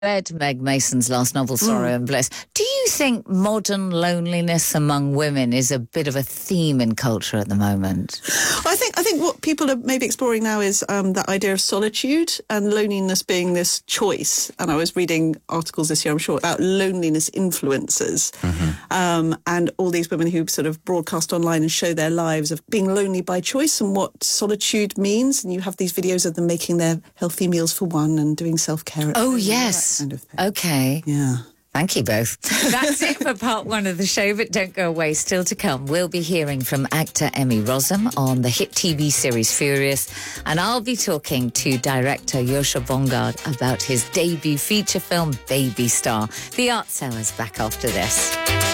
read Meg Mason's last novel, Sorrow and Bliss. Do you think modern loneliness among women is a bit of a theme in culture at the moment? I think what people are maybe exploring now is that idea of solitude and loneliness being this choice. And I was reading articles this year, I'm sure, about loneliness influencers and all these women who sort of broadcast online and show their lives of being lonely by choice and what solitude means. And you have these videos of them making their healthy meals for one and doing self-care at home. Oh, yes. Kind of thing. Okay. Yeah. Thank you both. That's it for part one of the show, but don't go away. Still to come, we'll be hearing from actor Emmy Rossum on the hit TV series Furious, and I'll be talking to director Yosha Bongard about his debut feature film, Baby Star. The Art Cellar's back after this.